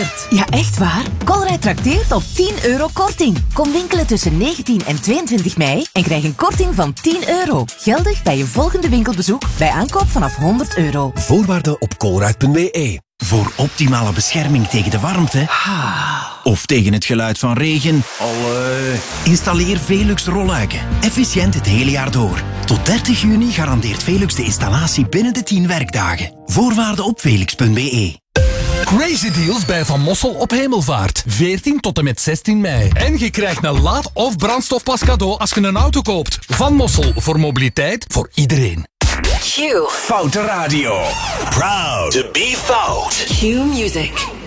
trakteert. Ja, echt waar. Colruyt trakteert op €10 korting. Kom winkelen tussen 19 en 22 mei en krijg een korting van €10. Geldig bij je volgende winkelbezoek bij aankoop vanaf €100. Voorwaarden op colruyt.be. Voor optimale bescherming tegen de warmte of tegen het geluid van regen. Installeer Velux rolluiken. Efficiënt het hele jaar door. Tot 30 juni garandeert Velux de installatie binnen de 10 werkdagen. Voorwaarden op velux.be. Crazy deals bij Van Mossel op Hemelvaart. 14 tot en met 16 mei. En je krijgt een laad- of brandstofpas cadeau als je een auto koopt. Van Mossel, voor mobiliteit, voor iedereen. Q. Foute Radio. Proud to be fout. Q Music.